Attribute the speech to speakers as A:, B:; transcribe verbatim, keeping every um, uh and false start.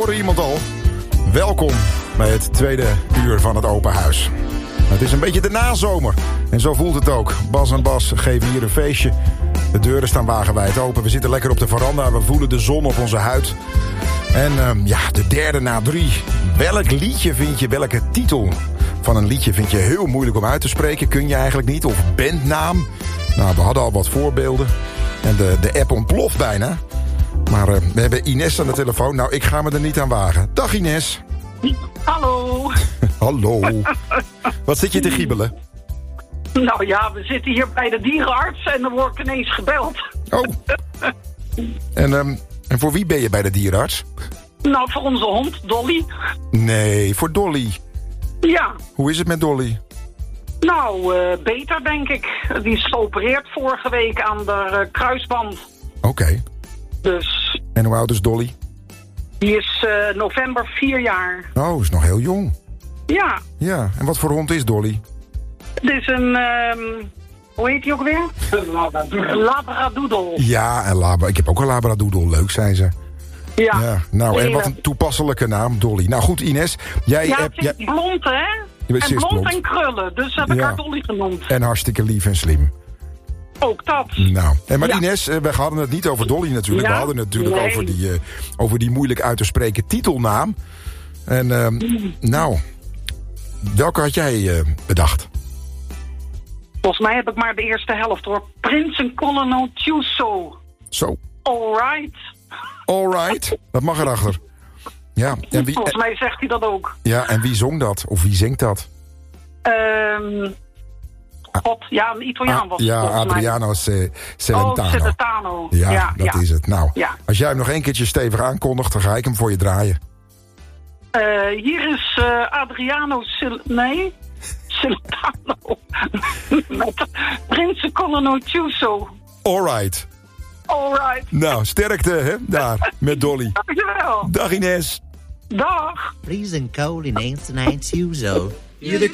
A: hoorde iemand al. Welkom bij het tweede uur van het open huis. Het is een beetje de nazomer. En zo voelt het ook. Bas en Bas geven hier een feestje. De deuren staan wagenwijd open. We zitten lekker op de veranda. We voelen de zon op onze huid. En um, ja, de derde na drie. Welk liedje vind je, welke titel van een liedje vind je heel moeilijk om uit te spreken? Kun je eigenlijk niet? Of bandnaam? Nou, we hadden al wat voorbeelden. En de, de app ontploft bijna. Maar uh, we hebben Ines aan de telefoon. Nou, ik ga me er niet aan wagen. Dag Ines.
B: Hallo.
A: Hallo. Wat zit je te giebelen?
B: Nou ja, we zitten hier bij de dierenarts en dan word ik ineens gebeld.
A: Oh. En, um, en voor wie ben je bij de dierenarts?
B: Nou, voor onze hond, Dolly.
A: Nee, voor Dolly.
B: Ja.
A: Hoe is het met Dolly?
B: Nou, uh, beter denk ik. Die is geopereerd vorige week aan de uh, kruisband.
A: Oké. Okay.
B: Dus.
A: En hoe oud is Dolly?
B: Die is uh, november vier jaar.
A: Oh, is nog heel jong.
B: Ja.
A: Ja, en wat voor hond is Dolly?
B: Het is een, um, hoe heet die ook weer? Labradoodle.
A: Ja, een labra. Ik heb ook een labradoodle. Leuk zijn ze.
B: Ja.
A: Ja. Nou, en wat een toepasselijke naam, Dolly. Nou goed, Ines. Jij
B: ja,
A: hebt,
B: het is
A: jij...
B: blond, hè?
A: Je
B: en blond,
A: blond
B: en krullen. Dus heb ik
A: ja.
B: haar Dolly genoemd.
A: En hartstikke lief en slim.
B: Ook dat.
A: Nou, en maar
B: ja.
A: Ines, we hadden het niet over Dolly natuurlijk. Ja? We hadden het natuurlijk nee. over, die, uh, over die moeilijk uit te spreken titelnaam. En uh, mm. nou, welke had jij uh, bedacht?
B: Volgens mij heb ik maar de eerste helft hoor. Prince en Colonel Chuso.
A: Zo.
B: Alright.
A: Alright, dat mag erachter. Ja, en wie,
B: volgens mij zegt hij dat ook.
A: Ja, en wie zong dat? Of wie zingt dat?
B: Um, God, ja, een Italiaan was het
A: Ja, Adriano Ce- Celentano.
B: Oh, Celentano.
A: Ja,
B: ja
A: dat
B: ja.
A: is het. Nou,
B: ja.
A: als jij hem nog één keertje stevig aankondigt, dan ga ik hem voor je draaien.
B: Uh, hier is uh, Adriano Cel- Nee, Celentano. Met Prince Colonel Chuso.
A: Alright.
B: Alright.
A: Nou, sterkte, hè, daar, met Dolly.
B: Dankjewel.
A: Dag Ines.
B: Dag.
C: Prince and Colonel Chuso.